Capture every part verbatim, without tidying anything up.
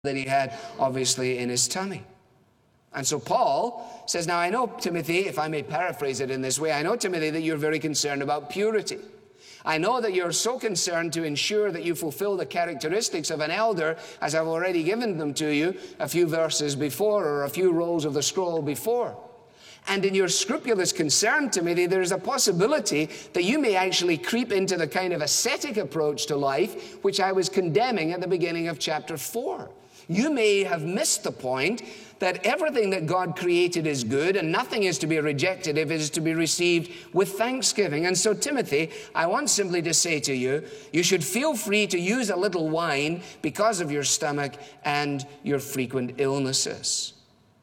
that he had, obviously, in his tummy. And so Paul says, now I know, Timothy, if I may paraphrase it in this way, I know, Timothy, that you're very concerned about purity. I know that you're so concerned to ensure that you fulfill the characteristics of an elder, as I've already given them to you a few verses before, or a few rolls of the scroll before. And in your scrupulous concern, Timothy, there is a possibility that you may actually creep into the kind of ascetic approach to life which I was condemning at the beginning of chapter four. You may have missed the point that everything that God created is good and nothing is to be rejected if it is to be received with thanksgiving. And so, Timothy, I want simply to say to you, you should feel free to use a little wine because of your stomach and your frequent illnesses.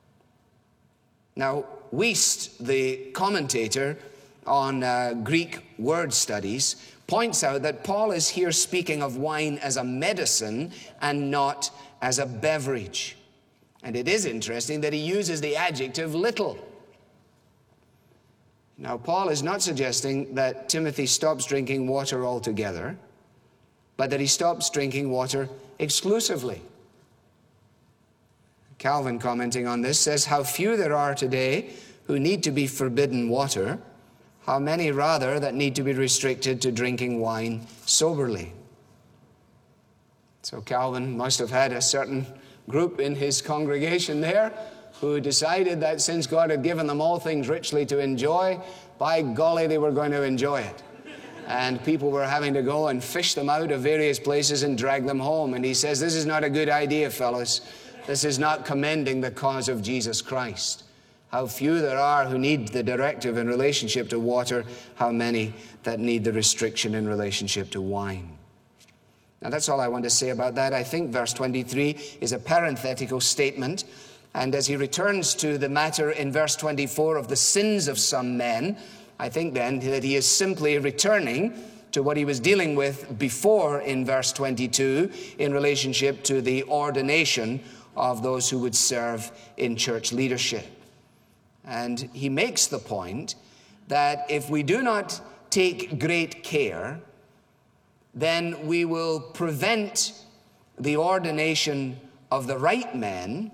Now, Wuest, the commentator on uh, Greek word studies, points out that Paul is here speaking of wine as a medicine and not as a beverage. And it is interesting that he uses the adjective little. Now, Paul is not suggesting that Timothy stops drinking water altogether, but that he stops drinking water exclusively. Calvin, commenting on this, says, how few there are today who need to be forbidden water, how many rather that need to be restricted to drinking wine soberly. So Calvin must have had a certain group in his congregation there who decided that since God had given them all things richly to enjoy, by golly, they were going to enjoy it. And people were having to go and fish them out of various places and drag them home. And he says, this is not a good idea, fellas. This is not commending the cause of Jesus Christ. How few there are who need the directive in relationship to water, how many that need the restriction in relationship to wine. Now, that's all I want to say about that. I think verse twenty-three is a parenthetical statement. And as he returns to the matter in verse twenty-four of the sins of some men, I think then that he is simply returning to what he was dealing with before in verse twenty-two in relationship to the ordination of those who would serve in church leadership. And he makes the point that if we do not take great care, then we will prevent the ordination of the right men,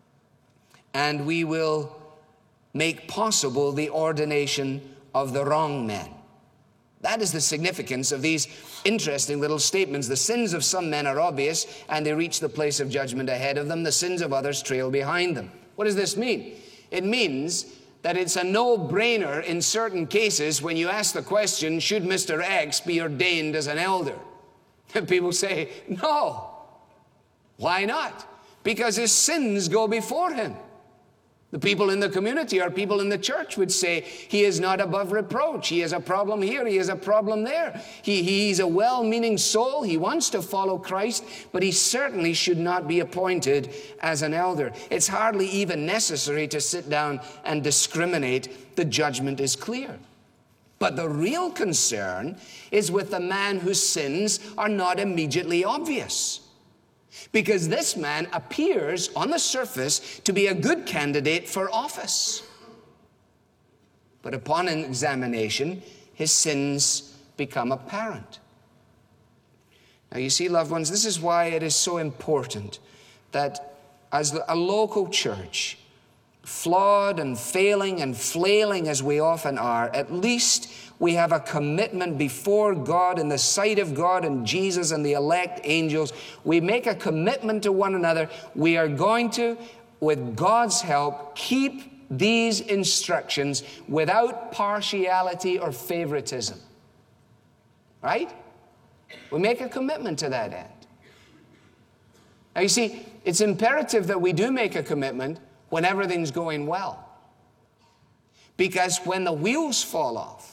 and we will make possible the ordination of the wrong men. That is the significance of these interesting little statements. The sins of some men are obvious, and they reach the place of judgment ahead of them. The sins of others trail behind them. What does this mean? It means that it's a no-brainer in certain cases when you ask the question, should Mister X be ordained as an elder? And people say, no. Why not? Because his sins go before him. The people in the community or people in the church would say, he is not above reproach. He has a problem here. He has a problem there. He, he's a well-meaning soul. He wants to follow Christ, but he certainly should not be appointed as an elder. It's hardly even necessary to sit down and discriminate. The judgment is clear. But the real concern is with the man whose sins are not immediately obvious. Because this man appears on the surface to be a good candidate for office. But upon an examination, his sins become apparent. Now you see, loved ones, this is why it is so important that as a local church, flawed and failing and flailing as we often are, at least we have a commitment before God, in the sight of God and Jesus and the elect angels. We make a commitment to one another. We are going to, with God's help, keep these instructions without partiality or favoritism. Right? We make a commitment to that end. Now you see, it's imperative that we do make a commitment when everything's going well. Because when the wheels fall off,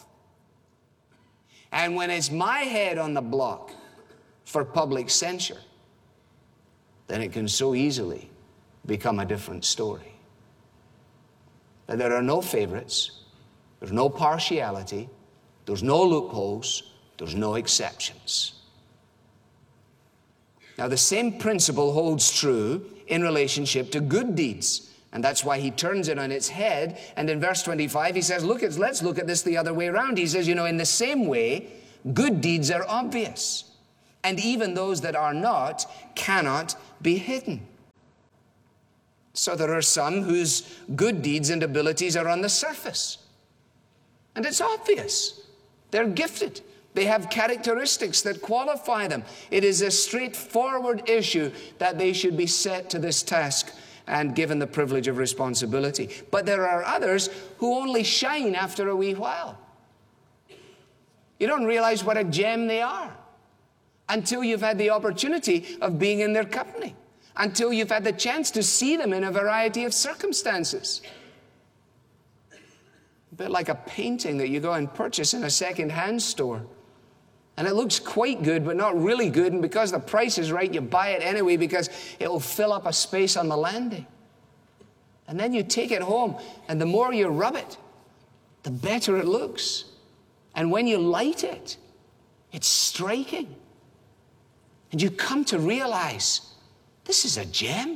and when it's my head on the block for public censure, then it can so easily become a different story. That there are no favorites, there's no partiality, there's no loopholes, there's no exceptions. Now, the same principle holds true in relationship to good deeds. And that's why he turns it on its head. And in verse twenty-five, he says, look, let's look at this the other way around. He says, you know, in the same way, good deeds are obvious. And even those that are not cannot be hidden. So there are some whose good deeds and abilities are on the surface. And it's obvious. They're gifted. They have characteristics that qualify them. It is a straightforward issue that they should be set to this task and given the privilege of responsibility. But there are others who only shine after a wee while. You don't realize what a gem they are until you've had the opportunity of being in their company, until you've had the chance to see them in a variety of circumstances. A bit like a painting that you go and purchase in a second-hand store. And it looks quite good, but not really good. And because the price is right, you buy it anyway because it will fill up a space on the landing. And then you take it home, and the more you rub it, the better it looks. And when you light it, it's striking. And you come to realize, this is a gem.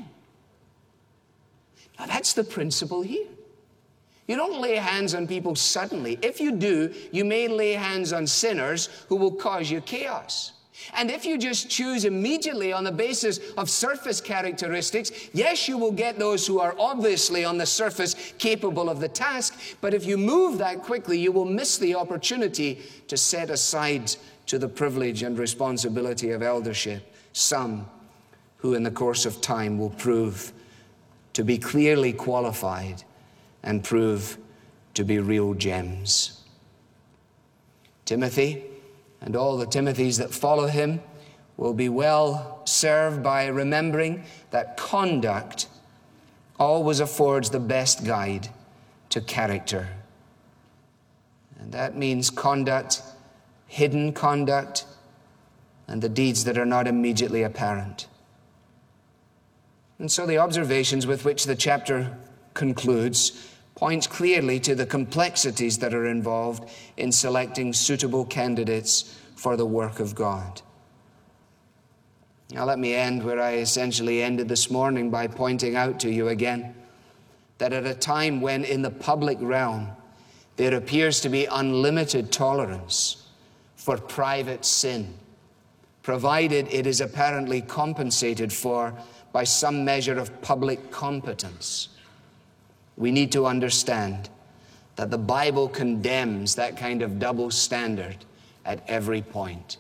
Now that's the principle here. You don't lay hands on people suddenly. If you do, you may lay hands on sinners who will cause you chaos. And if you just choose immediately on the basis of surface characteristics, yes, you will get those who are obviously on the surface capable of the task, but if you move that quickly, you will miss the opportunity to set aside to the privilege and responsibility of eldership some who in the course of time will prove to be clearly qualified and prove to be real gems. Timothy and all the Timothys that follow him will be well served by remembering that conduct always affords the best guide to character. And that means conduct, hidden conduct, and the deeds that are not immediately apparent. And so the observations with which the chapter concludes points clearly to the complexities that are involved in selecting suitable candidates for the work of God. Now let me end where I essentially ended this morning by pointing out to you again that at a time when in the public realm there appears to be unlimited tolerance for private sin, provided it is apparently compensated for by some measure of public competence, we need to understand that the Bible condemns that kind of double standard at every point.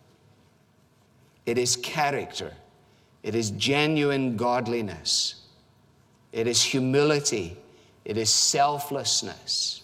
It is character. It is genuine godliness. It is humility. It is selflessness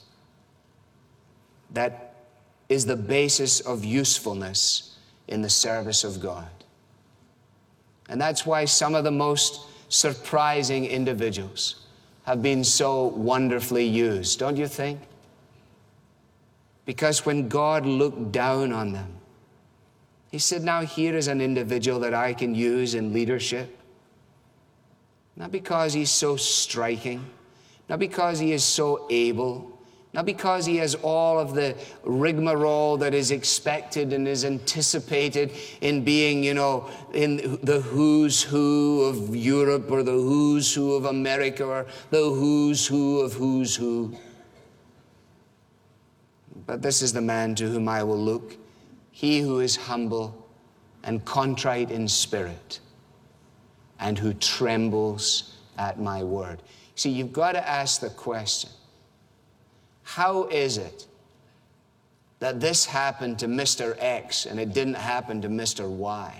that is the basis of usefulness in the service of God. And that's why some of the most surprising individuals have been so wonderfully used, don't you think? Because when God looked down on them, he said, now here is an individual that I can use in leadership. Not because he's so striking, not because he is so able, not because he has all of the rigmarole that is expected and is anticipated in being, you know, in the who's who of Europe or the who's who of America or the who's who of who's who. But this is the man to whom I will look, he who is humble and contrite in spirit and who trembles at my word. See, you've got to ask the question, how is it that this happened to Mister X and it didn't happen to Mister Y?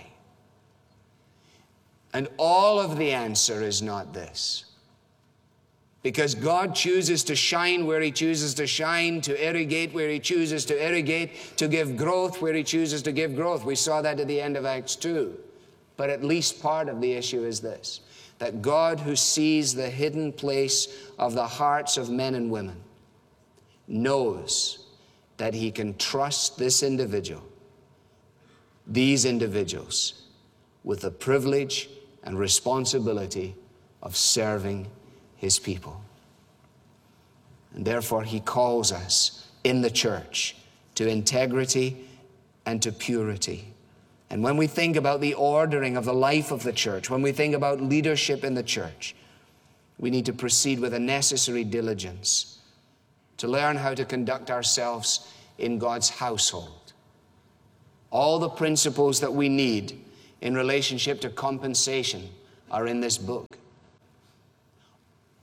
And all of the answer is not this. Because God chooses to shine where he chooses to shine, to irrigate where he chooses to irrigate, to give growth where he chooses to give growth. We saw that at the end of Acts two. But at least part of the issue is this, that God, who sees the hidden place of the hearts of men and women, knows that he can trust this individual, these individuals, with the privilege and responsibility of serving his people. And therefore he calls us in the church to integrity and to purity. And when we think about the ordering of the life of the church, when we think about leadership in the church, we need to proceed with a necessary diligence to learn how to conduct ourselves in God's household. All the principles that we need in relationship to compensation are in this book.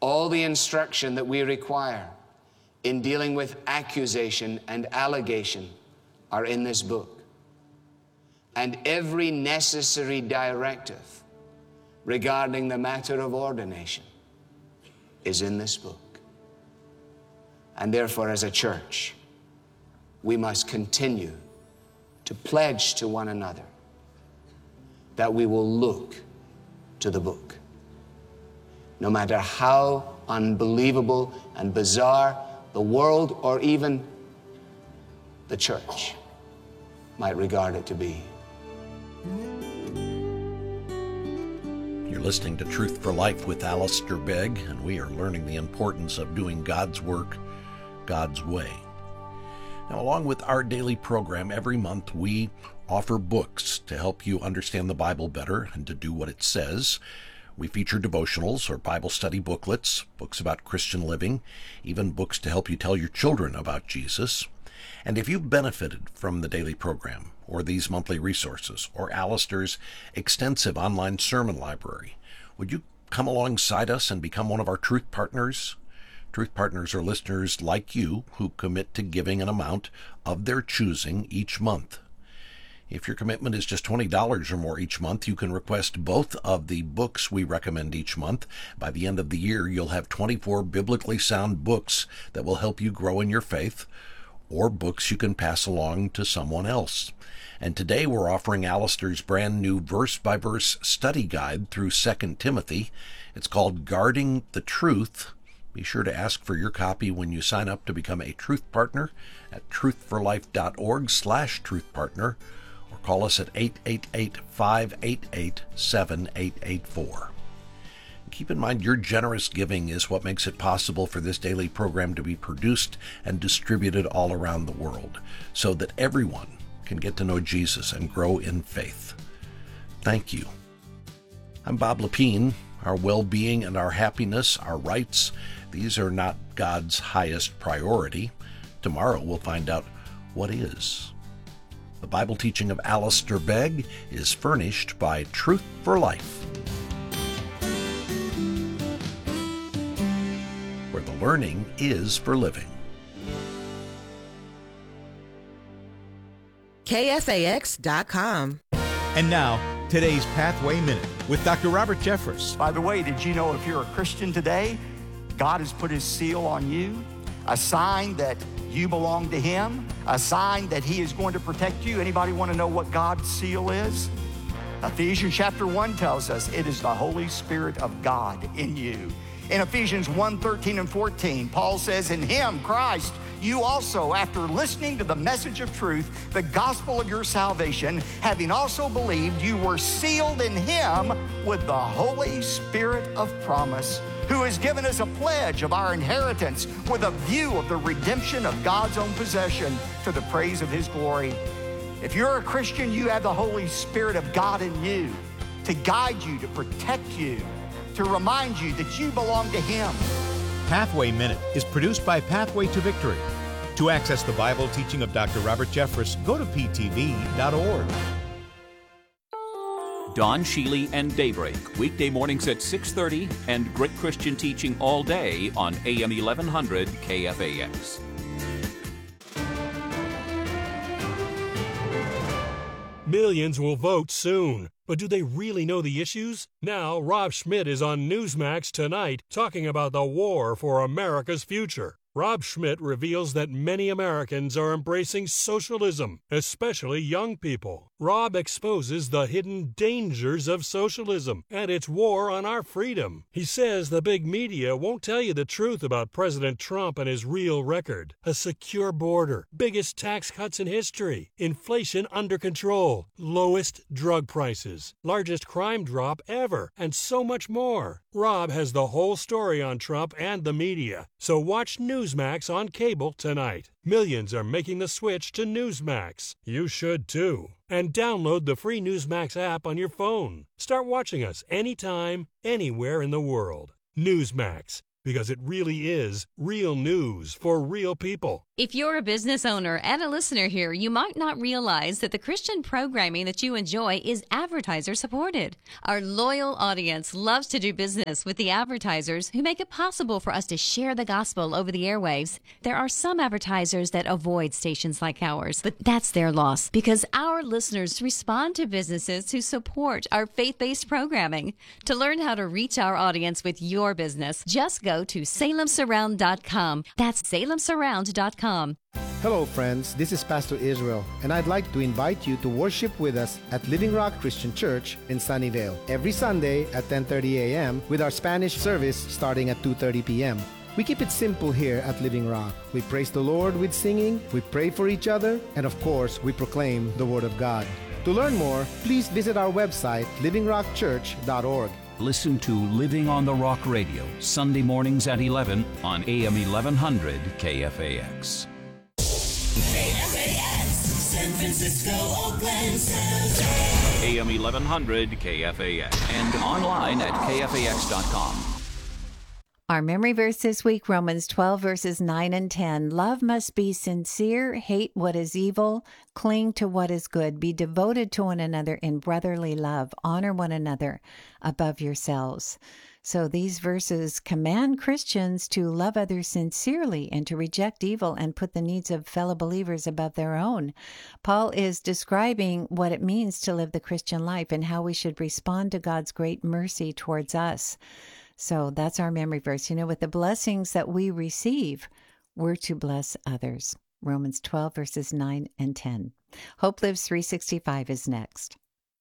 All the instruction that we require in dealing with accusation and allegation are in this book. And every necessary directive regarding the matter of ordination is in this book. And therefore, as a church, we must continue to pledge to one another that we will look to the book. No matter how unbelievable and bizarre the world or even the church might regard it to be. You're listening to Truth for Life with Alistair Begg, and we are learning the importance of doing God's work God's way. Now, along with our daily program, every month we offer books to help you understand the Bible better and to do what it says. We feature devotionals or Bible study booklets, books about Christian living, even books to help you tell your children about Jesus. And if you've benefited from the daily program, or these monthly resources, or Alistair's extensive online sermon library, would you come alongside us and become one of our Truth Partners? Truth Partners are listeners like you who commit to giving an amount of their choosing each month. If your commitment is just twenty dollars or more each month, you can request both of the books we recommend each month. By the end of the year, you'll have twenty-four biblically sound books that will help you grow in your faith, or books you can pass along to someone else. And today we're offering Alistair's brand new verse-by-verse study guide through Second Timothy. It's called Guarding the Truth. Be sure to ask for your copy when you sign up to become a Truth Partner at truthforlife.org slash truthpartner, or call us at eight eight eight, five eight eight, seven eight eight four. Keep in mind, your generous giving is what makes it possible for this daily program to be produced and distributed all around the world, so that everyone can get to know Jesus and grow in faith. Thank you. I'm Bob Lepine. Our well-being and our happiness, our rights, these are not God's highest priority. Tomorrow we'll find out what is. The Bible teaching of Alistair Begg is furnished by Truth for Life, where the learning is for living. K F A X dot com. And now, today's Pathway Minute with Doctor Robert Jeffress. By the way, did you know if you're a Christian today, God has put his seal on you, a sign that you belong to him, a sign that he is going to protect you? Anybody want to know what God's seal is? Ephesians chapter one tells us it is the Holy Spirit of God in you. In Ephesians one, thirteen and fourteen, Paul says, in him, Christ, you also, after listening to the message of truth, the gospel of your salvation, having also believed, you were sealed in him with the Holy Spirit of promise, who has given us a pledge of our inheritance with a view of the redemption of God's own possession to the praise of his glory. If you're a Christian, you have the Holy Spirit of God in you to guide you, to protect you, to remind you that you belong to him. Pathway Minute is produced by Pathway to Victory. To access the Bible teaching of Doctor Robert Jeffress, go to P T V dot org. Don Sheely and Daybreak, weekday mornings at six thirty, and great Christian teaching all day on A M eleven hundred K F A X. Millions will vote soon, but do they really know the issues? Now, Rob Schmidt is on Newsmax tonight talking about the war for America's future. Rob Schmidt reveals that many Americans are embracing socialism, especially young people. Rob exposes the hidden dangers of socialism and its war on our freedom. He says the big media won't tell you the truth about President Trump and his real record. A secure border, biggest tax cuts in history, inflation under control, lowest drug prices, largest crime drop ever, and so much more. Rob has the whole story on Trump and the media, so watch Newsmax on cable tonight. Millions are making the switch to Newsmax. You should too. And download the free Newsmax app on your phone. Start watching us anytime, anywhere in the world. Newsmax, because it really is real news for real people. If you're a business owner and a listener here, you might not realize that the Christian programming that you enjoy is advertiser supported. Our loyal audience loves to do business with the advertisers who make it possible for us to share the gospel over the airwaves. There are some advertisers that avoid stations like ours, but that's their loss because our listeners respond to businesses who support our faith-based programming. To learn how to reach our audience with your business, just go to salem surround dot com. That's salem surround dot com. Hello friends, this is Pastor Israel, and I'd like to invite you to worship with us at Living Rock Christian Church in Sunnyvale every Sunday at ten thirty a.m. with our Spanish service starting at two thirty p.m. We keep it simple here at Living Rock. We praise the Lord with singing, we pray for each other, and of course, we proclaim the Word of God. To learn more, please visit our website, living rock church dot org. Listen to Living on the Rock Radio, Sunday mornings at eleven on A M eleven hundred K F A X. K F A X, San Francisco, Oakland, San Jose. A M eleven hundred K F A X and online at K F A X dot com. Our memory verse this week, Romans twelve, verses nine and ten. Love must be sincere, hate what is evil, cling to what is good, be devoted to one another in brotherly love, honor one another above yourselves. So these verses command Christians to love others sincerely and to reject evil and put the needs of fellow believers above their own. Paul is describing what it means to live the Christian life and how we should respond to God's great mercy towards us. So that's our memory verse. You know, with the blessings that we receive, we're to bless others. Romans twelve, verses nine and ten. Hope Lives three sixty-five is next.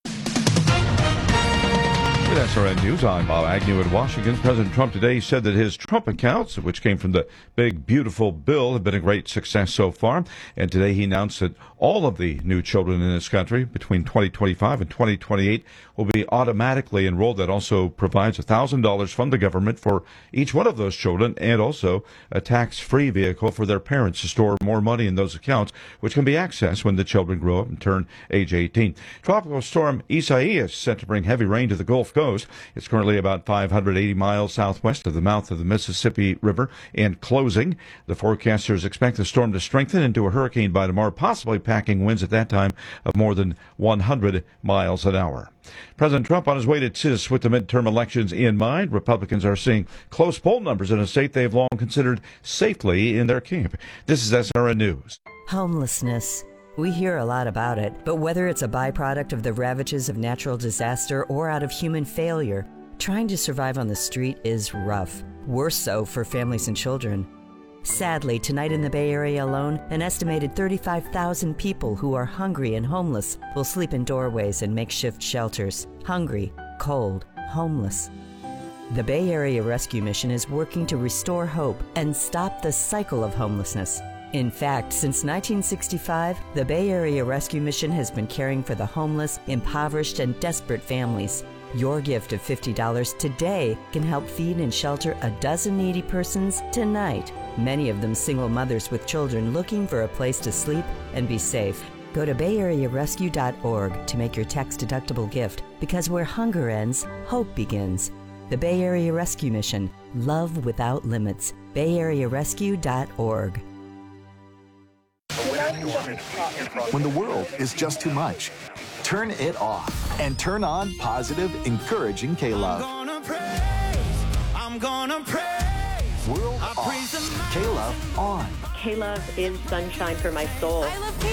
With S R N News, I'm Bob Agnew in Washington. President Trump today said that his Trump accounts, which came from the big, beautiful bill, have been a great success so far. And today he announced that all of the new children in this country between twenty twenty-five and twenty twenty-eight will be automatically enrolled. That also provides one thousand dollars from the government for each one of those children, and also a tax-free vehicle for their parents to store more money in those accounts, which can be accessed when the children grow up and turn age eighteen. Tropical storm Isaias is set to bring heavy rain to the Gulf Coast. It's currently about five hundred eighty miles southwest of the mouth of the Mississippi River and closing. The forecasters expect the storm to strengthen into a hurricane by tomorrow, possibly packing winds at that time of more than one hundred miles an hour. President Trump on his way to T I S with the midterm elections in mind. Republicans are seeing close poll numbers in a state they've long considered safely in their camp. This is S R N News. Homelessness. We hear a lot about it, but whether it's a byproduct of the ravages of natural disaster or out of human failure, trying to survive on the street is rough. Worse so for families and children. Sadly, tonight in the Bay Area alone, an estimated thirty-five thousand people who are hungry and homeless will sleep in doorways and makeshift shelters. Hungry, cold, homeless. The Bay Area Rescue Mission is working to restore hope and stop the cycle of homelessness. In fact, since nineteen sixty-five, the Bay Area Rescue Mission has been caring for the homeless, impoverished, and desperate families. Your gift of fifty dollars today can help feed and shelter a dozen needy persons tonight, many of them single mothers with children looking for a place to sleep and be safe. Go to bay area rescue dot org to make your tax-deductible gift, because where hunger ends, hope begins. The Bay Area Rescue Mission. Love without limits. bay area rescue dot org. When the world is just too much, turn it off and turn on positive, encouraging K-Love. I'm gonna praise, I'm gonna praise. World I off, praise K-Love on. K-Love is sunshine for my soul. I love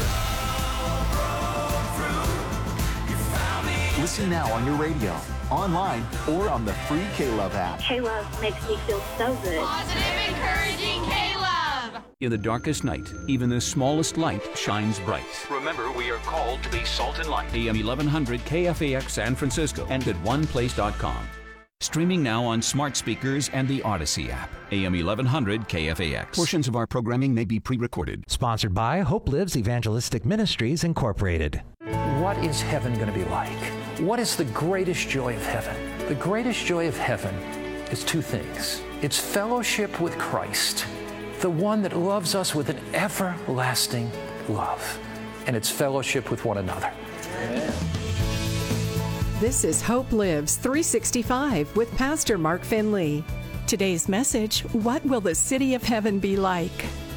K-Love. Listen now on your radio, online, or on the free K-Love app. K-Love makes me feel so good. Positive, encouraging K-Love. In the darkest night, even the smallest light shines bright. Remember, we are called to be salt and light. A M eleven hundred K F A X San Francisco and at one place dot com. Streaming now on smart speakers and the Odyssey app. A M eleven hundred K F A X. Portions of our programming may be pre-recorded. Sponsored by Hope Lives Evangelistic Ministries, Incorporated. What is heaven going to be like? What is the greatest joy of heaven? The greatest joy of heaven is two things. It's fellowship with Christ, the one that loves us with an everlasting love. And it's fellowship with one another. Amen. This is Hope Lives three sixty-five with Pastor Mark Finley. Today's message, what will the city of heaven be like?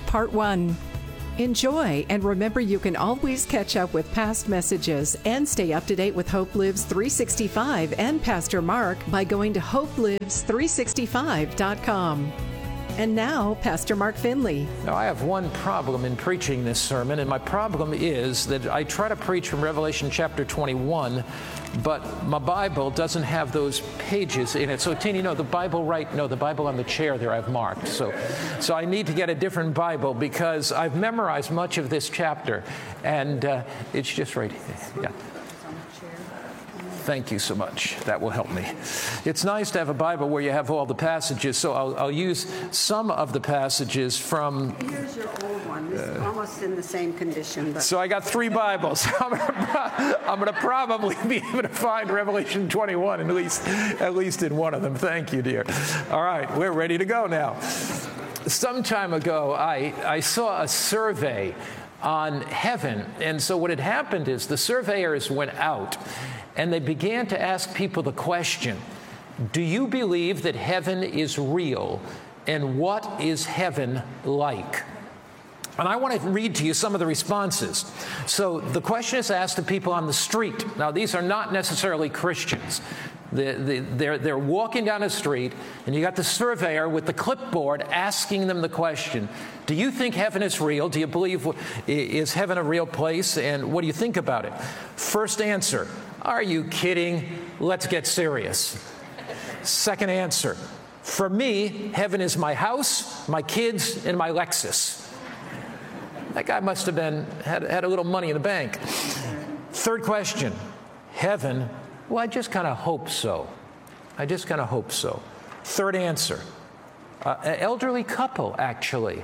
Part one. Enjoy, and remember you can always catch up with past messages and stay up to date with Hope Lives three sixty-five and Pastor Mark by going to hope lives three sixty-five dot com. And now, Pastor Mark Finley. Now, I have one problem in preaching this sermon, and my problem is that I try to preach from Revelation chapter twenty-one, but my Bible doesn't have those pages in it. So, Tina, no, the Bible right, no, the Bible on the chair there I've marked. So, so I need to get a different Bible because I've memorized much of this chapter, and uh, it's just right here. Yeah. Thank you so much. That will help me. It's nice to have a Bible where you have all the passages, so I'll, I'll use some of the passages from... Here's your old one. This is almost in the same condition. But... So I got three Bibles. I'm going to probably be able to find Revelation twenty-one, at least, at least in one of them. Thank you, dear. All right, we're ready to go now. Some time ago, I, I saw a survey on heaven, and so what had happened is the surveyors went out and they began to ask people the question, do you believe that heaven is real, and what is heaven like? And I want to read to you some of the responses. So the question is asked to people on the street. Now, these are not necessarily Christians. The, the, they're, they're walking down the street, and you got the surveyor with the clipboard asking them the question, do you think heaven is real? Do you believe, is heaven a real place? And what do you think about it? First answer, are you kidding? Let's get serious. Second answer, for me, heaven is my house, my kids, and my Lexus. That guy must have been had, had a little money in the bank. Third question, heaven, well, I just kind of hope so. I just kind of hope so. Third answer, uh, an elderly couple, actually.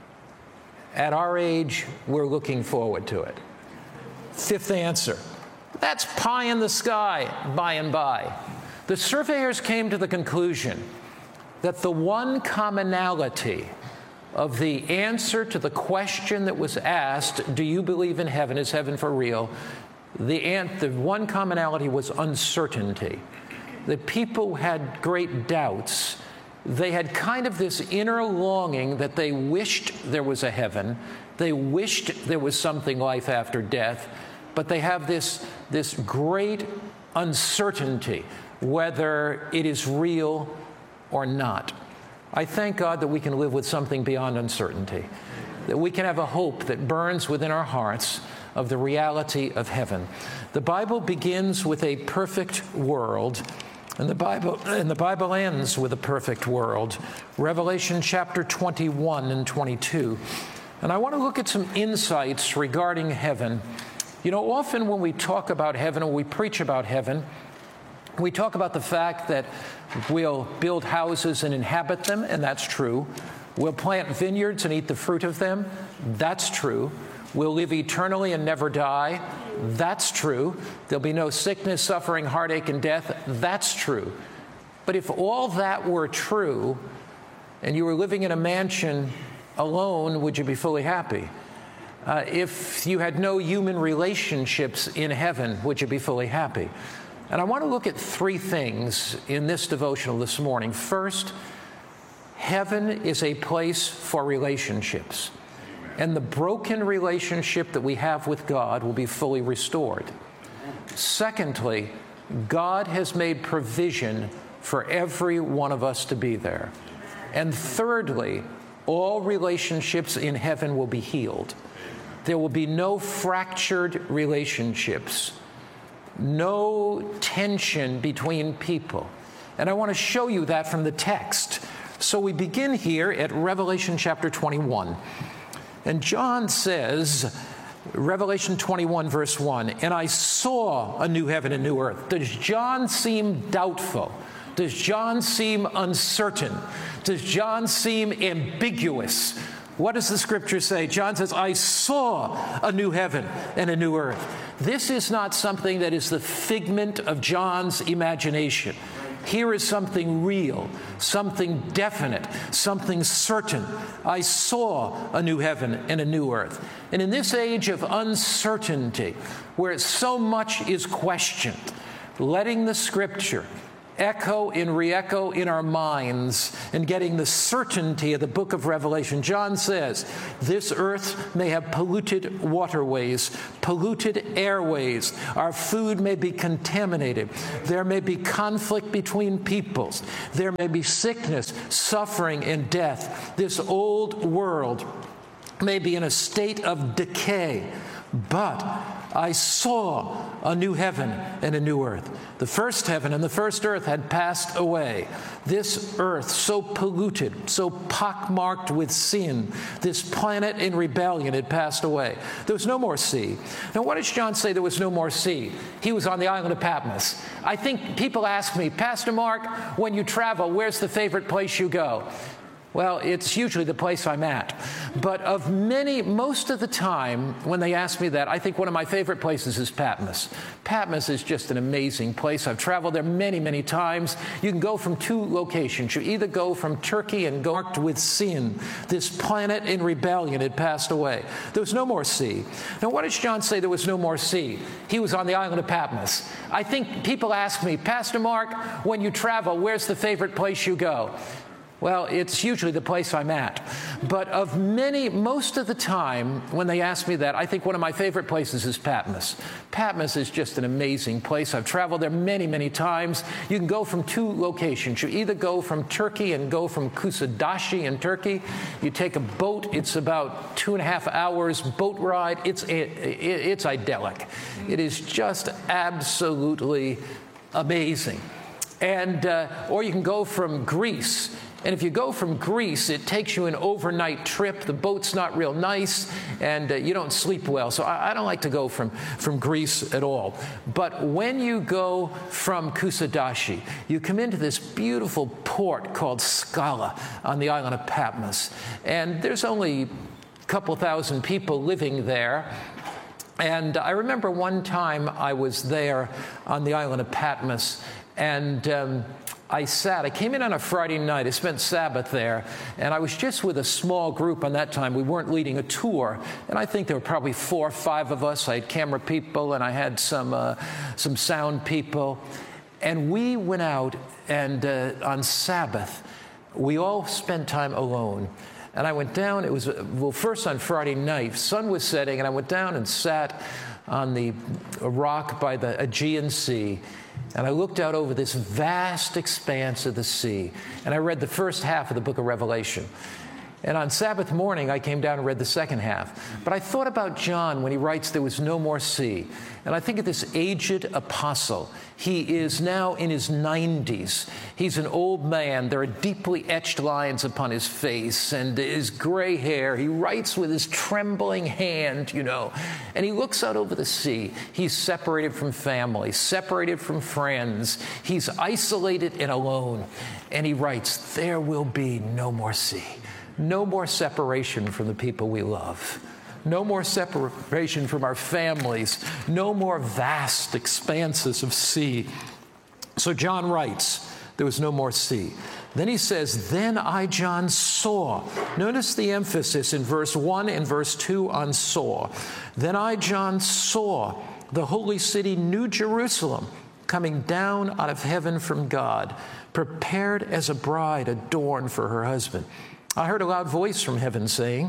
At our age, we're looking forward to it. Fifth answer, that's pie in the sky by and by. The surveyors came to the conclusion that the one commonality of the answer to the question that was asked, do you believe in heaven? Is heaven for real? The, ant, the one commonality was uncertainty. The people had great doubts. They had kind of this inner longing that they wished there was a heaven. They wished there was something life after death. But they have this, this great uncertainty whether it is real or not. I thank God that we can live with something beyond uncertainty, that we can have a hope that burns within our hearts of the reality of heaven. The Bible begins with a perfect world, and the Bible, and the Bible ends with a perfect world. Revelation chapter twenty-one and twenty-two. And I want to look at some insights regarding heaven. You know, often when we talk about heaven or we preach about heaven, we talk about the fact that we'll build houses and inhabit them, and that's true. We'll plant vineyards and eat the fruit of them. That's true. We'll live eternally and never die. That's true. There'll be no sickness, suffering, heartache, and death. That's true. But if all that were true, and you were living in a mansion alone, would you be fully happy? Uh, if you had no human relationships in heaven, would you be fully happy? And I want to look at three things in this devotional this morning. First, heaven is a place for relationships. And the broken relationship that we have with God will be fully restored. Secondly, God has made provision for every one of us to be there. And thirdly, all relationships in heaven will be healed. There will be no fractured relationships, no tension between people. And I want to show you that from the text. So we begin here at Revelation chapter twenty-one. And John says, Revelation twenty-one, verse one, and I saw a new heaven and new earth. Does John seem doubtful? Does John seem uncertain? Does John seem ambiguous? What does the scripture say? John says, I saw a new heaven and a new earth. This is not something that is the figment of John's imagination. Here is something real, something definite, something certain. I saw a new heaven and a new earth. And in this age of uncertainty, where so much is questioned, letting the scripture echo and re-echo in our minds and getting the certainty of the book of Revelation. John says, this earth may have polluted waterways, polluted airways. Our food may be contaminated. There may be conflict between peoples. There may be sickness, suffering, and death. This old world may be in a state of decay. But I saw a new heaven and a new earth. The first heaven and the first earth had passed away. This earth, so polluted, so pockmarked with sin, this planet in rebellion had passed away. There was no more sea. Now, what does John say there was no more sea? He was on the island of Patmos. I think people ask me, Pastor Mark, when you travel, where's the favorite place you go? Well, it's usually the place I'm at. But of many, most of the time, when they ask me that, I think one of my favorite places is Patmos. Patmos is just an amazing place. I've traveled there many, many times. You can go from two locations. You either go from Turkey and go marked with sin. This planet in rebellion had passed away. There was no more sea. Now, what does John say there was no more sea? He was on the island of Patmos. I think people ask me, Pastor Mark, when you travel, where's the favorite place you go? Well, it's usually the place I'm at. But of many, most of the time, when they ask me that, I think one of my favorite places is Patmos. Patmos is just an amazing place. I've traveled there many, many times. You can go from two locations. You either go from Turkey and go from Kusadasi in Turkey. You take a boat. It's about two and a half hours boat ride. It's, it, it, it's idyllic. It is just absolutely amazing. And, uh, or you can go from Greece. And if you go from Greece, it takes you an overnight trip. The boat's not real nice, and uh, you don't sleep well. So I, I don't like to go from, from Greece at all. But when you go from Kusadasi, you come into this beautiful port called Skala on the island of Patmos. And there's only a couple thousand people living there. And I remember one time I was there on the island of Patmos, and um, I sat, I came in on a Friday night, I spent Sabbath there, and I was just with a small group on that time. We weren't leading a tour, and I think there were probably four or five of us. I had camera people, and I had some, uh, some sound people. And we went out, and uh, on Sabbath, we all spent time alone. And I went down, it was, well, first on Friday night, sun was setting, and I went down and sat on the rock by the Aegean Sea. And I looked out over this vast expanse of the sea, and I read the first half of the book of Revelation. And on Sabbath morning, I came down and read the second half. But I thought about John when he writes, there was no more sea. And I think of this aged apostle. He is now in his nineties. He's an old man. There are deeply etched lines upon his face and his gray hair. He writes with his trembling hand, you know. And he looks out over the sea. He's separated from family, separated from friends. He's isolated and alone. And he writes, there will be no more sea. No more separation from the people we love. No more separation from our families. No more vast expanses of sea. So John writes, there was no more sea. Then he says, then I, John, saw. Notice the emphasis in verse one and verse two on saw. Then I, John, saw the holy city, New Jerusalem, coming down out of heaven from God, prepared as a bride adorned for her husband. I heard a loud voice from heaven saying,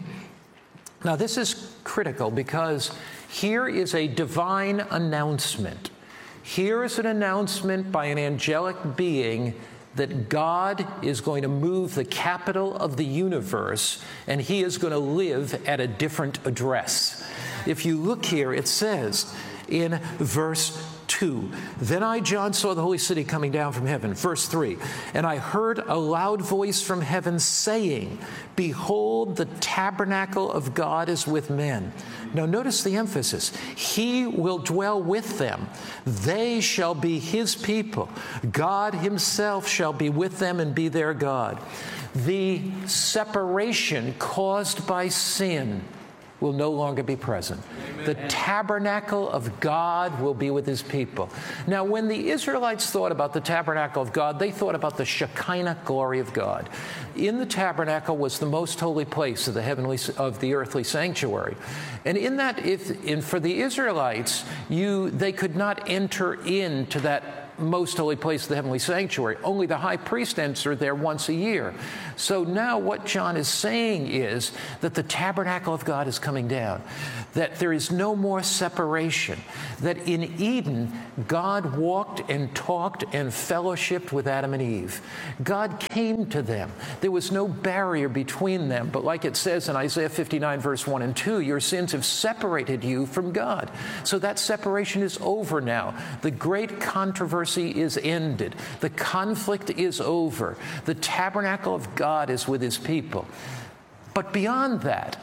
now this is critical because here is a divine announcement. Here is an announcement by an angelic being that God is going to move the capital of the universe and he is going to live at a different address. If you look here, it says in verse two, then I, John, saw the holy city coming down from heaven. Verse three, and I heard a loud voice from heaven saying, behold, the tabernacle of God is with men. Now notice the emphasis. He will dwell with them. They shall be his people. God himself shall be with them and be their God. The separation caused by sin will no longer be present. Amen. The tabernacle of God will be with his people. Now, when the Israelites thought about the tabernacle of God, they thought about the Shekinah glory of God. In the tabernacle was the most holy place of the heavenly, of the earthly sanctuary. And in that, if in, for the Israelites, you they could not enter into that most holy place of the heavenly sanctuary. Only the high priest entered there once a year. So now what John is saying is that the tabernacle of God is coming down, that there is no more separation, that in Eden, God walked and talked and fellowshiped with Adam and Eve. God came to them. There was no barrier between them, but like it says in Isaiah fifty-nine, verse one and two, your sins have separated you from God. So that separation is over now. The great controversy is ended. The conflict is over. The tabernacle of God is with his people. But beyond that,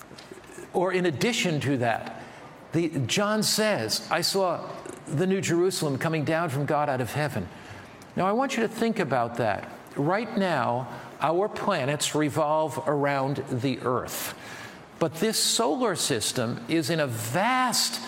or in addition to that, the, John says, I saw the New Jerusalem coming down from God out of heaven. Now I want you to think about that. Right now, our planets revolve around the Earth. But this solar system is in a vast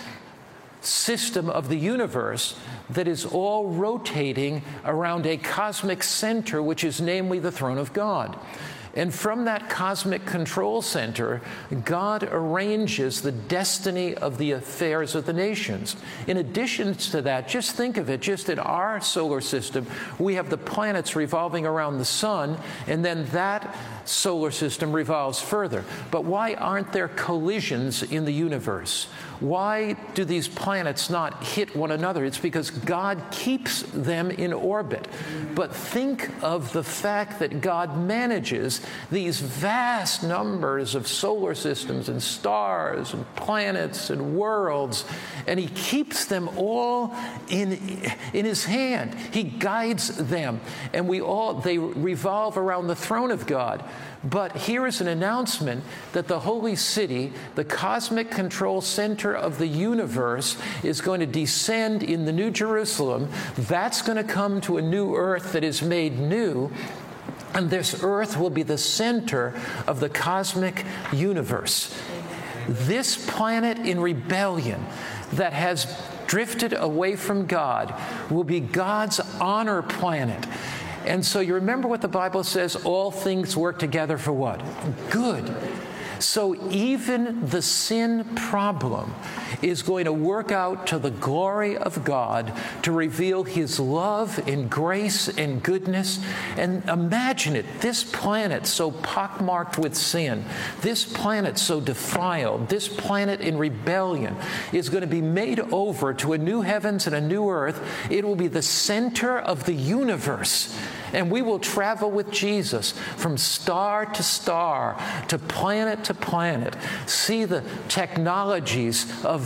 system of the universe that is all rotating around a cosmic center, which is namely the throne of God. And from that cosmic control center, God arranges the destiny of the affairs of the nations. In addition to that, just think of it, just in our solar system, we have the planets revolving around the sun, and then that solar system revolves further. But why aren't there collisions in the universe? Why do these planets not hit one another? It's because God keeps them in orbit. But think of the fact that God manages these vast numbers of solar systems and stars and planets and worlds, and he keeps them all in, in his hand. He guides them, and we all they revolve around the throne of God. But here is an announcement that the holy city, the cosmic control center of the universe, is going to descend in the New Jerusalem. That's going to come to a new earth that is made new. And this earth will be the center of the cosmic universe. This planet in rebellion that has drifted away from God will be God's honor planet. And so you remember what the Bible says, all things work together for what? Good. So even the sin problem is going to work out to the glory of God to reveal his love and grace and goodness. And imagine it, this planet so pockmarked with sin, this planet so defiled, this planet in rebellion is going to be made over to a new heavens and a new earth. It will be the center of the universe. And we will travel with Jesus from star to star, to planet to planet, see the technologies of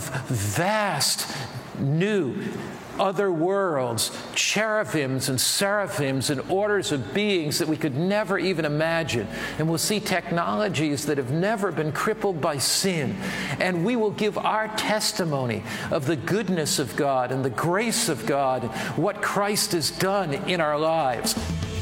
vast, new, other worlds, cherubims and seraphims and orders of beings that we could never even imagine. And we'll see technologies that have never been crippled by sin. And we will give our testimony of the goodness of God and the grace of God, what Christ has done in our lives.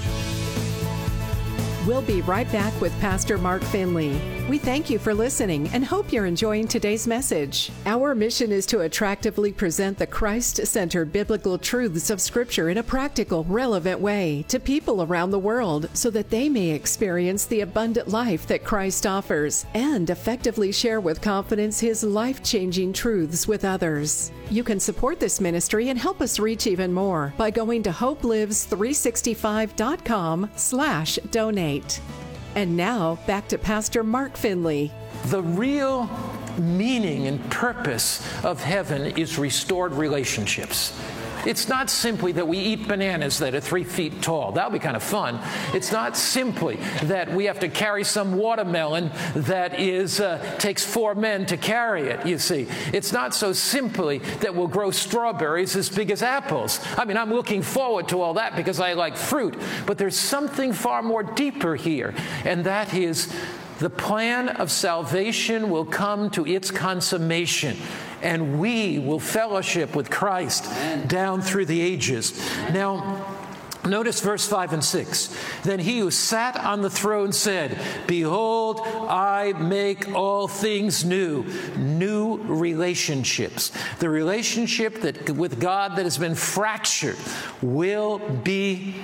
We'll be right back with Pastor Mark Finley. We thank you for listening and hope you're enjoying today's message. Our mission is to attractively present the Christ-centered biblical truths of Scripture in a practical, relevant way to people around the world so that they may experience the abundant life that Christ offers and effectively share with confidence His life-changing truths with others. You can support this ministry and help us reach even more by going to hope lives three sixty-five dot com slash donate. And now, back to Pastor Mark Finley. The real meaning and purpose of heaven is restored relationships. It's not simply that we eat bananas that are three feet tall. That would be kind of fun. It's not simply that we have to carry some watermelon that is uh, takes four men to carry it, you see. It's not so simply that we'll grow strawberries as big as apples. I mean, I'm looking forward to all that because I like fruit. But there's something far more deeper here, and that is the plan of salvation will come to its consummation, and we will fellowship with Christ down through the ages. Now, notice verse five and six. Then he who sat on the throne said, Behold, I make all things new. New relationships. The relationship that with God that has been fractured will be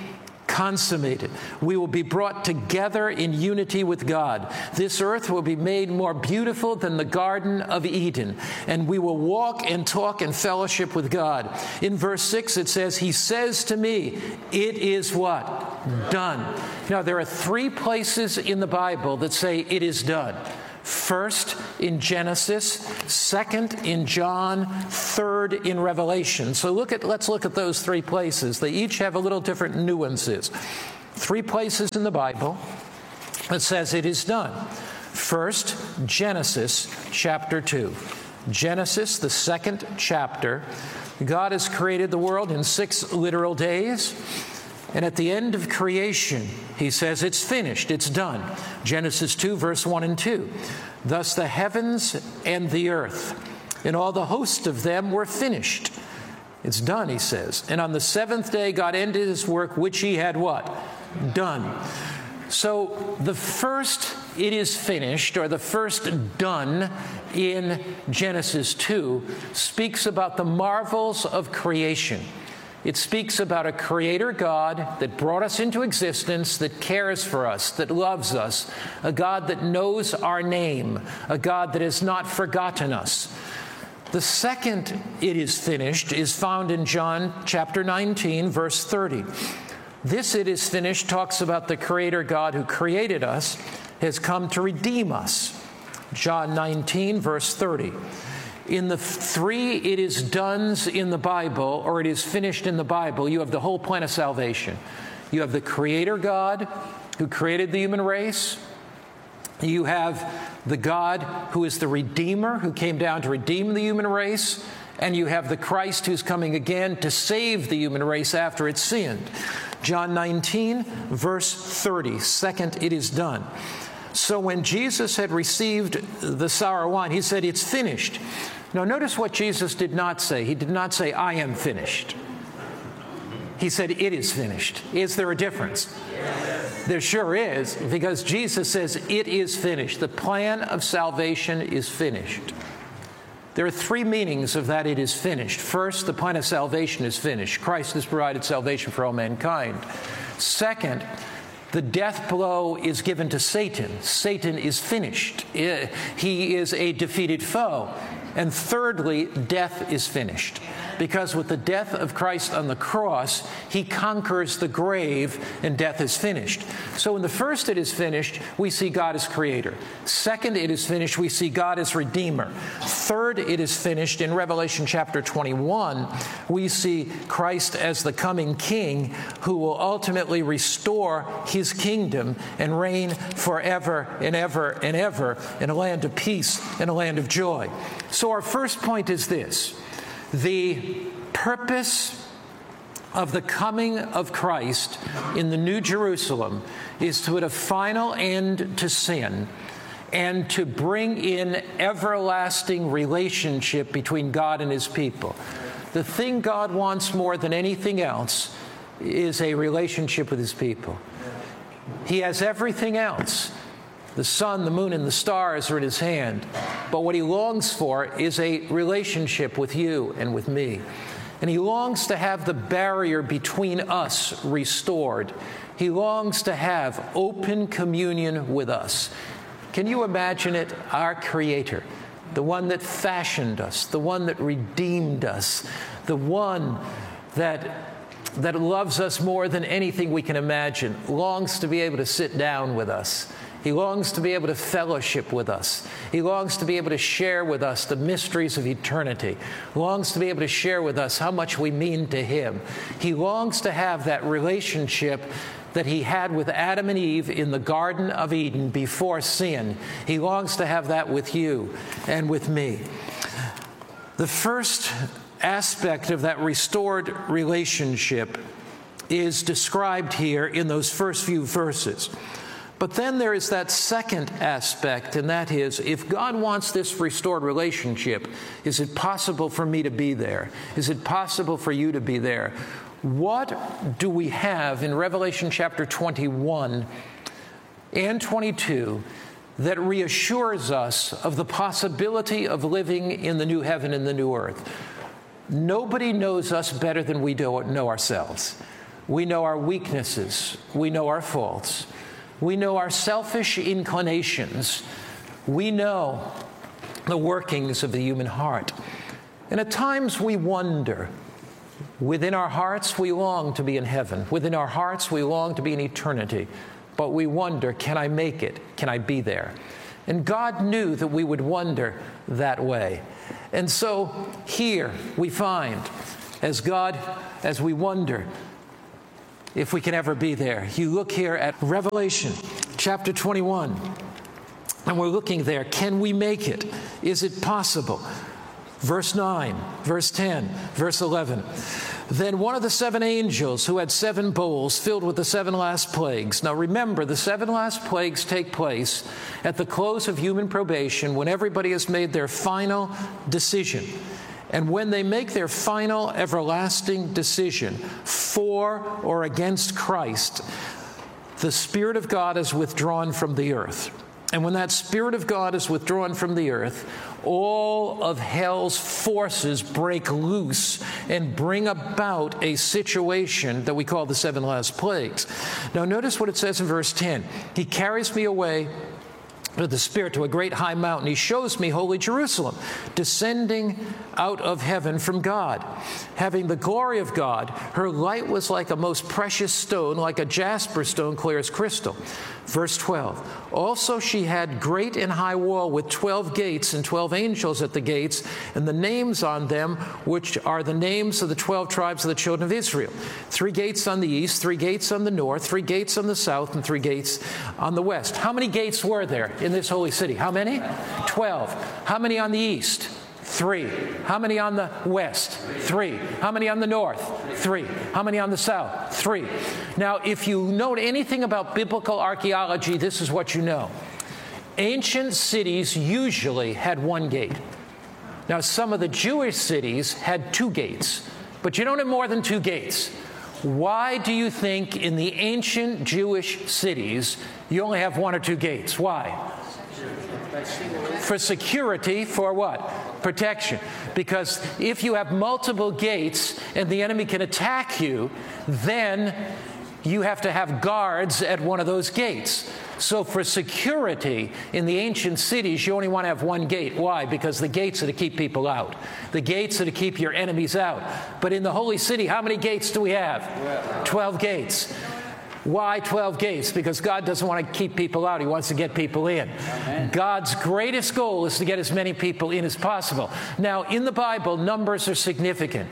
consummated. We will be brought together in unity with God. This earth will be made more beautiful than the Garden of Eden, and we will walk and talk and fellowship with God. In verse six, it says, He says to me, it is what? Done. Now, there are three places in the Bible that say it is done. First in Genesis, second in John, third in Revelation. So look at, let's look at those three places. They each have a little different nuances. Three places in the Bible that says it is done. First, Genesis chapter two. Genesis, the second chapter. God has created the world in six literal days. And at the end of creation, he says, it's finished, it's done. Genesis two, verse one and two. Thus the heavens and the earth, and all the host of them were finished. It's done, he says. And on the seventh day, God ended his work, which he had what? Done. So the first it is finished, or the first done in Genesis two, speaks about the marvels of creation. It speaks about a creator God that brought us into existence, that cares for us, that loves us, a God that knows our name, a God that has not forgotten us. The second it is finished is found in John chapter nineteen, verse thirty. This it is finished talks about the creator God who created us has come to redeem us. John nineteen, verse thirty. In the three it is done's in the Bible, or it is finished in the Bible, you have the whole plan of salvation. You have the Creator God who created the human race. You have the God who is the Redeemer, who came down to redeem the human race. And you have the Christ who's coming again to save the human race after it's sinned. John nineteen, verse thirty, second it is done. So when Jesus had received the sour wine, he said, it's finished. Now notice what Jesus did not say. He did not say, I am finished. He said, it is finished. Is there a difference? Yes. There sure is, because Jesus says, it is finished. The plan of salvation is finished. There are three meanings of that it is finished. First, the plan of salvation is finished. Christ has provided salvation for all mankind. Second, the death blow is given to Satan. Satan is finished. He is a defeated foe. And thirdly, death is finished. Because with the death of Christ on the cross, he conquers the grave and death is finished. So in the first it is finished, we see God as creator. Second it is finished, we see God as redeemer. Third it is finished, in Revelation chapter twenty-one, we see Christ as the coming king who will ultimately restore his kingdom and reign forever and ever and ever in a land of peace and a land of joy. So our first point is this. The purpose of the coming of Christ in the New Jerusalem is to put a final end to sin and to bring in everlasting relationship between God and his people. The thing God wants more than anything else is a relationship with his people. He has everything else. The sun, the moon, and the stars are in his hand. But what he longs for is a relationship with you and with me. And he longs to have the barrier between us restored. He longs to have open communion with us. Can you imagine it? Our Creator, the one that fashioned us, the one that redeemed us, the one that that loves us more than anything we can imagine, longs to be able to sit down with us. He longs to be able to fellowship with us. He longs to be able to share with us the mysteries of eternity. He longs to be able to share with us how much we mean to him. He longs to have that relationship that he had with Adam and Eve in the Garden of Eden before sin. He longs to have that with you and with me. The first aspect of that restored relationship is described here in those first few verses. But then there is that second aspect, and that is, if God wants this restored relationship, is it possible for me to be there? Is it possible for you to be there? What do we have in Revelation chapter twenty-one and twenty-two that reassures us of the possibility of living in the new heaven and the new earth? Nobody knows us better than we know ourselves. We know our weaknesses. We know our faults. We know our selfish inclinations. We know the workings of the human heart. And at times we wonder. Within our hearts, we long to be in heaven. Within our hearts, we long to be in eternity. But we wonder, can I make it? Can I be there? And God knew that we would wonder that way. And so here we find, as God, as we wonder if we can ever be there, you look here at Revelation chapter twenty-one, and we're looking there. Can we make it? Is it possible? Verse nine, verse ten, verse eleven. Then one of the seven angels who had seven bowls filled with the seven last plagues. Now remember, the seven last plagues take place at the close of human probation, when everybody has made their final decision. And when they make their final everlasting decision for or against Christ, the Spirit of God is withdrawn from the earth. And when that Spirit of God is withdrawn from the earth, all of hell's forces break loose and bring about a situation that we call the seven last plagues. Now notice what it says in verse ten. He carries me away with the Spirit to a great high mountain. He shows me holy Jerusalem, descending out of heaven from God, having the glory of God. Her light was like a most precious stone, like a jasper stone, clear as crystal. Verse twelve. Also she had great and high wall with twelve gates and twelve angels at the gates, and the names on them, which are the names of the twelve tribes of the children of Israel. Three gates on the east, three gates on the north, three gates on the south, and three gates on the west. How many gates were there in this holy city? How many? Twelve. How many on the east? Three. How many on the west? Three. How many on the north? Three. How many on the south? Three. Now, if you know anything about biblical archaeology, this is what you know. Ancient cities usually had one gate. Now, some of the Jewish cities had two gates, but you don't have more than two gates. Why do you think in the ancient Jewish cities you only have one or two gates? Why? For security, for what? Protection. Because if you have multiple gates and the enemy can attack you, then you have to have guards at one of those gates. So for security in the ancient cities, you only want to have one gate. Why? Because the gates are to keep people out. The gates are to keep your enemies out. But in the holy city, how many gates do we have? Twelve gates. Why twelve gates? Because God doesn't want to keep people out. He wants to get people in. Amen. God's greatest goal is to get as many people in as possible. Now, in the Bible, numbers are significant.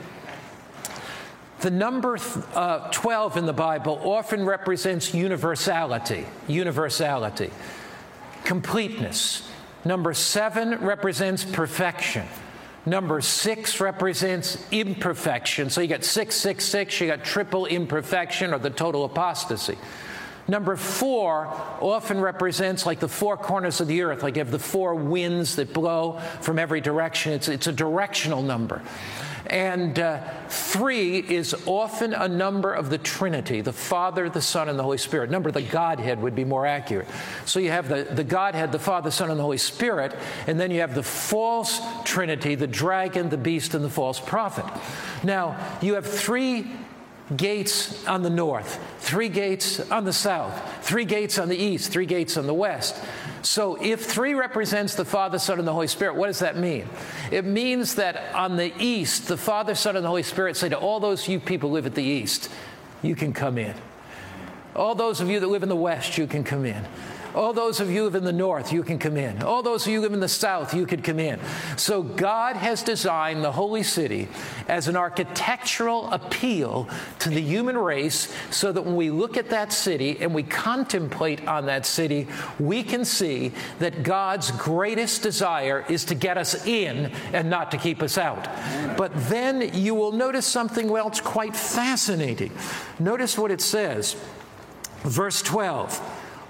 The number uh, twelve in the Bible often represents universality. Universality. Completeness. Number seven represents perfection. Number six represents imperfection. So you got six, six, six, you got triple imperfection or the total apostasy. Number four often represents like the four corners of the earth, like you have the four winds that blow from every direction. It's, it's a directional number. And uh, three is often a number of the Trinity, the Father, the Son, and the Holy Spirit. Number of the Godhead would be more accurate. So you have the, the Godhead, the Father, Son, and the Holy Spirit, and then you have the false Trinity, the dragon, the beast, and the false prophet. Now, you have three gates on the north, three gates on the south, three gates on the east, three gates on the west. So if three represents the Father, Son, and the Holy Spirit, what does that mean? It means that on the east, the Father, Son, and the Holy Spirit say to all those you people who live at the east, you can come in. All those of you that live in the west, you can come in. All those of you who live in the north, you can come in. All those of you who live in the south, you could come in. So God has designed the holy city as an architectural appeal to the human race so that when we look at that city and we contemplate on that city, we can see that God's greatest desire is to get us in and not to keep us out. But then you will notice something else quite fascinating. Notice what it says. Verse twelve.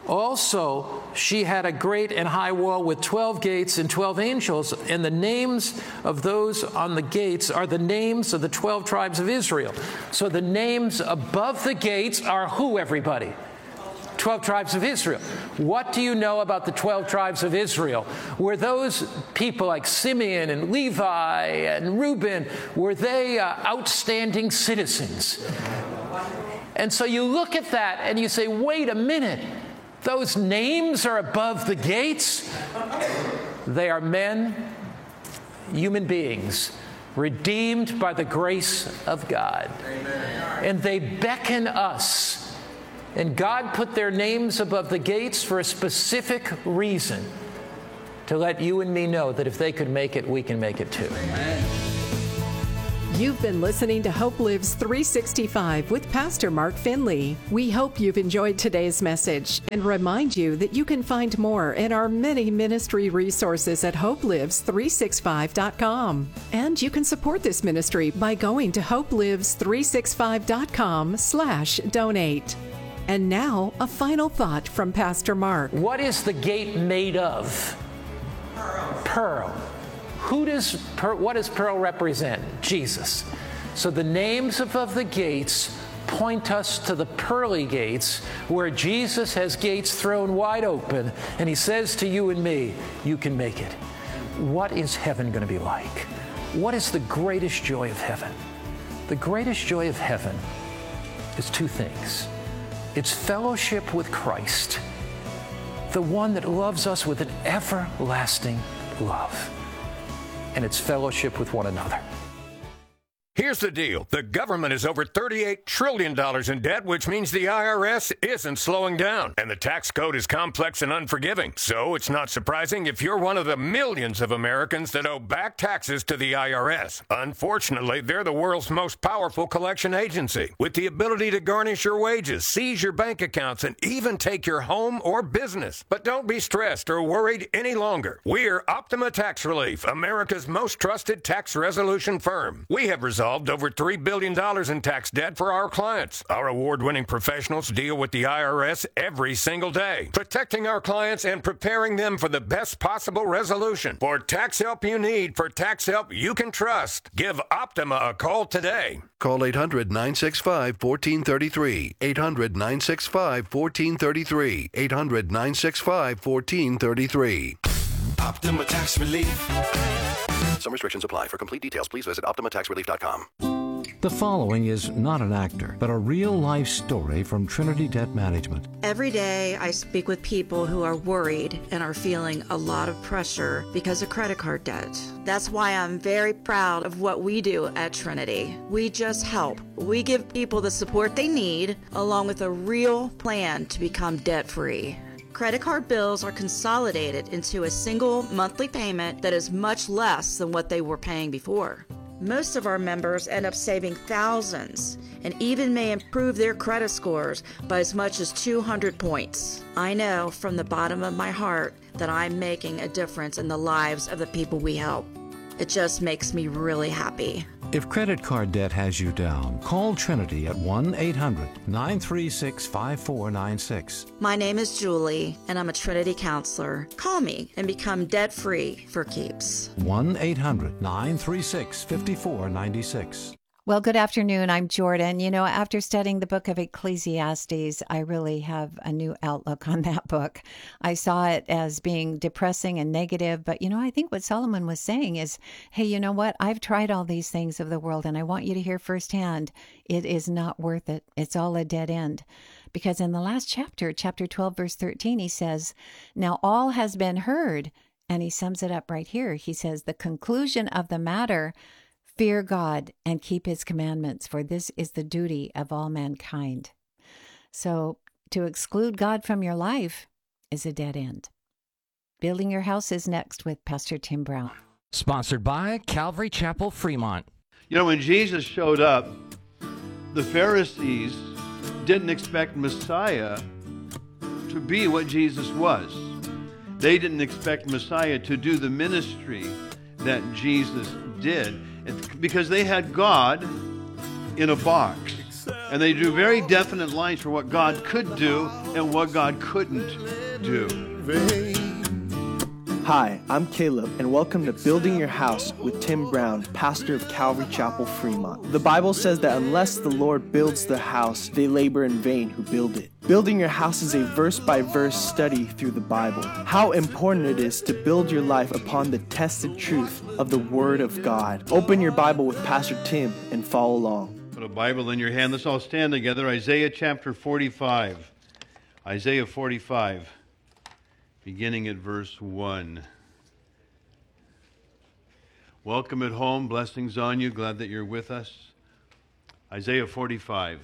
Also, she had a great and high wall with twelve gates and twelve angels, and the names of those on the gates are the names of the twelve tribes of Israel. So the names above the gates are who, everybody? twelve tribes of Israel. What do you know about the twelve tribes of Israel? Were those people like Simeon and Levi and Reuben, were they uh, outstanding citizens? And so you look at that and you say, wait a minute, those names are above the gates? They are men, human beings, redeemed by the grace of God. Amen. And they beckon us. And God put their names above the gates for a specific reason, to let you and me know that if they could make it, we can make it too. Amen. You've been listening to Hope Lives three sixty-five with Pastor Mark Finley. We hope you've enjoyed today's message and remind you that you can find more in our many ministry resources at hope lives three sixty-five dot com. And you can support this ministry by going to hope lives three sixty-five dot com slash donate. And now, a final thought from Pastor Mark. What is the gate made of? Pearl. Pearl. Who does, per, what does pearl represent? Jesus. So the names above the gates point us to the pearly gates, where Jesus has gates thrown wide open, and he says to you and me, you can make it. What is heaven going to be like? What is the greatest joy of heaven? The greatest joy of heaven is two things. It's fellowship with Christ, the one that loves us with an everlasting love. And it's fellowship with one another. Here's the deal. The government is over thirty-eight trillion dollars in debt, which means the I R S isn't slowing down. And the tax code is complex and unforgiving. So it's not surprising if you're one of the millions of Americans that owe back taxes to the I R S. Unfortunately, they're the world's most powerful collection agency, with the ability to garnish your wages, seize your bank accounts, and even take your home or business. But don't be stressed or worried any longer. We're Optima Tax Relief, America's most trusted tax resolution firm. We have resolved over three billion dollars in tax debt for our clients. Our award-winning professionals deal with the I R S every single day, protecting our clients and preparing them for the best possible resolution. For tax help you need, for tax help you can trust, give Optima a call today. Call eight hundred, nine six five, one four three three. eight hundred, nine six five, one four three three. eight hundred, nine six five, one four three three. Optima Tax Relief. Some restrictions apply. For complete details, please visit optima tax relief dot com. The following is not an actor, but a real-life story from Trinity Debt Management. Every day I speak with people who are worried and are feeling a lot of pressure because of credit card debt. That's why I'm very proud of what we do at Trinity. We just help. We give people the support they need, along with a real plan to become debt-free. Credit card bills are consolidated into a single monthly payment that is much less than what they were paying before. Most of our members end up saving thousands and even may improve their credit scores by as much as two hundred points. I know from the bottom of my heart that I'm making a difference in the lives of the people we help. It just makes me really happy. If credit card debt has you down, call Trinity at one eight hundred, nine three six, five four nine six. My name is Julie, and I'm a Trinity counselor. Call me and become debt-free for keeps. one eight hundred, nine three six, five four nine six. Well, good afternoon. I'm Jordan. You know, after studying the book of Ecclesiastes, I really have a new outlook on that book. I saw it as being depressing and negative, but, you know, I think what Solomon was saying is, hey, you know what? I've tried all these things of the world, and I want you to hear firsthand, it is not worth it. It's all a dead end. Because in the last chapter, chapter twelve, verse thirteen, he says, now all has been heard. And he sums it up right here. He says, the conclusion of the matter, fear God and keep his commandments, for this is the duty of all mankind. So to exclude God from your life is a dead end. Building Your House is next with Pastor Tim Brown. Sponsored by Calvary Chapel, Fremont. You know, when Jesus showed up, the Pharisees didn't expect Messiah to be what Jesus was. They didn't expect Messiah to do the ministry that Jesus did, because they had God in a box. And they drew very definite lines for what God could do and what God couldn't do. Hi, I'm Caleb, and welcome to Building Your House with Tim Brown, pastor of Calvary Chapel, Fremont. The Bible says that unless the Lord builds the house, they labor in vain who build it. Building Your House is a verse-by-verse study through the Bible. How important it is to build your life upon the tested truth of the Word of God. Open your Bible with Pastor Tim and follow along. Put a Bible in your hand. Let's all stand together. Isaiah chapter forty-five. Isaiah forty-five, beginning at verse one. Welcome at home. Blessings on you. Glad that you're with us. Isaiah forty-five,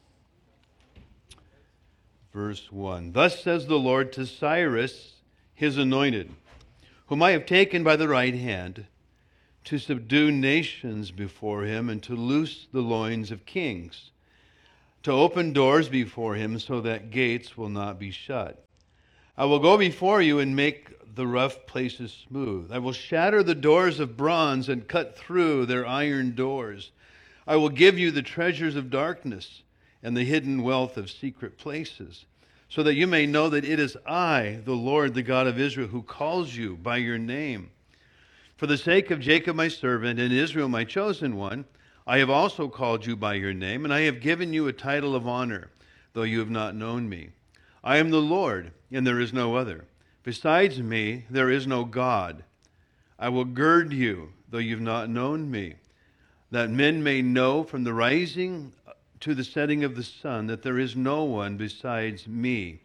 verse one. Thus says the Lord to Cyrus, his anointed, whom I have taken by the right hand, to subdue nations before him and to loose the loins of kings, to open doors before him so that gates will not be shut. I will go before you and make the rough places smooth. I will shatter the doors of bronze and cut through their iron doors. I will give you the treasures of darkness and the hidden wealth of secret places, so that you may know that it is I, the Lord, the God of Israel, who calls you by your name. For the sake of Jacob my servant and Israel my chosen one, I have also called you by your name, and I have given you a title of honor, though you have not known me. I am the Lord, and there is no other. Besides me, there is no God. I will gird you, though you have not known me, that men may know from the rising to the setting of the sun that there is no one besides me.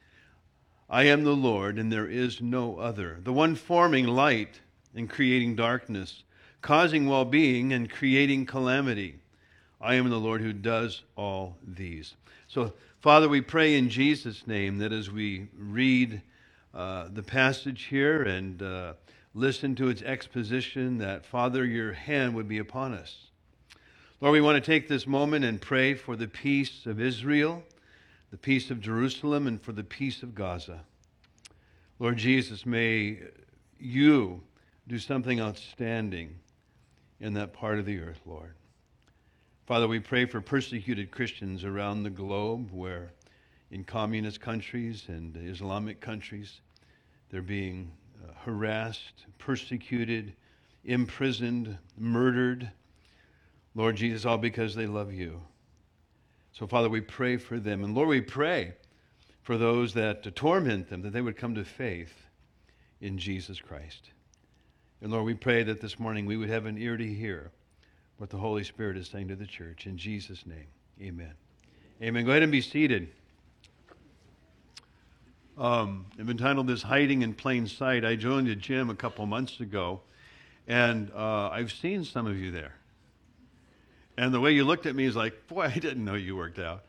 I am the Lord, and there is no other, the one forming light and creating darkness, causing well-being and creating calamity. I am the Lord who does all these. So, Father, we pray in Jesus' name that as we read uh, the passage here and uh, listen to its exposition, that, Father, your hand would be upon us. Lord, we want to take this moment and pray for the peace of Israel, the peace of Jerusalem, and for the peace of Gaza. Lord Jesus, may you do something outstanding in that part of the earth, Lord. Father, we pray for persecuted Christians around the globe, where in communist countries and Islamic countries, they're being uh, harassed, persecuted, imprisoned, murdered. Lord Jesus, all because they love you. So, Father, we pray for them. And Lord, we pray for those that torment them, that they would come to faith in Jesus Christ. And Lord, we pray that this morning we would have an ear to hear what the Holy Spirit is saying to the church. In Jesus' name, amen. Amen. Go ahead and be seated. Um, I've entitled this Hiding in Plain Sight. I joined a gym a couple months ago, and uh, I've seen some of you there. And the way you looked at me is like, boy, I didn't know you worked out.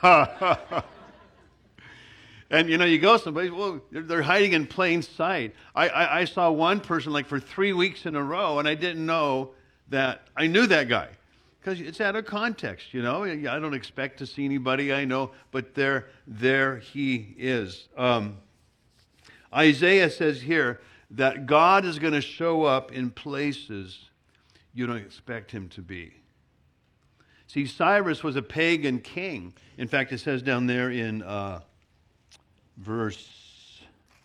And, you know, you go someplace, well, they're hiding in plain sight. I, I, I saw one person like for three weeks in a row, and I didn't know that I knew that guy. Because it's out of context, you know. I don't expect to see anybody I know, but there, there he is. Um, Isaiah says here that God is going to show up in places you don't expect him to be. See, Cyrus was a pagan king. In fact, it says down there in Uh, Verse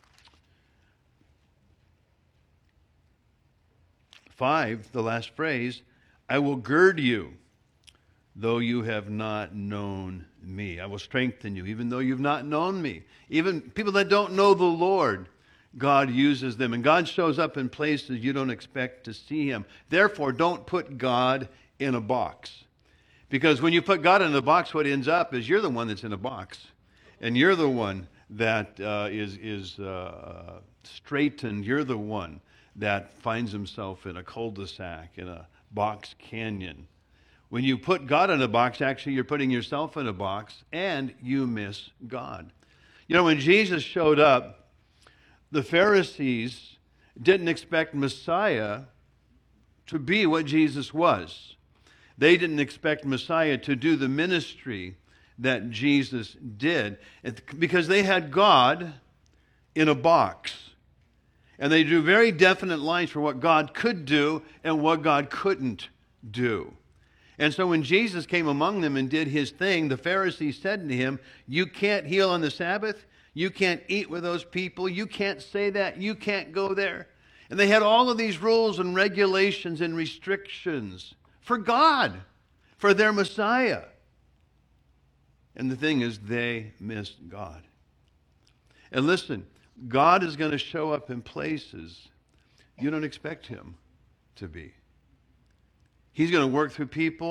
five, the last phrase, I will gird you, though you have not known me. I will strengthen you, even though you've not known me. Even people that don't know the Lord, God uses them. And God shows up in places you don't expect to see him. Therefore, don't put God in a box. Because when you put God in a box, what ends up is you're the one that's in a box. And you're the one that uh, is, is uh, straightened. You're the one that finds himself in a cul-de-sac, in a box canyon. When you put God in a box, actually you're putting yourself in a box, and you miss God. You know, when Jesus showed up, the Pharisees didn't expect Messiah to be what Jesus was. They didn't expect Messiah to do the ministry that Jesus did, because they had God in a box. And they drew very definite lines for what God could do and what God couldn't do. And so when Jesus came among them and did his thing, the Pharisees said to him, you can't heal on the Sabbath, you can't eat with those people, you can't say that, you can't go there. And they had all of these rules and regulations and restrictions for God, for their Messiah. And the thing is, they missed God. And listen, God is going to show up in places you don't expect him to be. He's going to work through people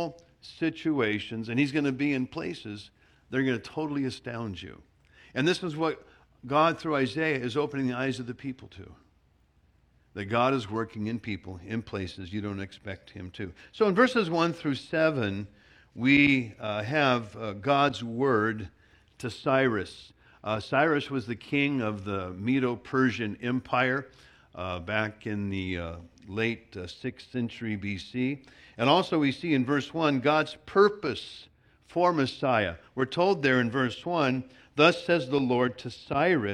situations, and he's going to be in places that are going to totally astound you. And this is what God, through Isaiah, is opening the eyes of the people to. That God is working in people, in places you don't expect him to. So in verses one through seven, we uh, have uh, God's word to Cyrus. Uh, Cyrus was the king of the Medo-Persian Empire uh, back in the uh, late uh, sixth century B C. And also we see in verse one God's purpose for Messiah. We're told there in verse one, thus says the Lord to Cyrus,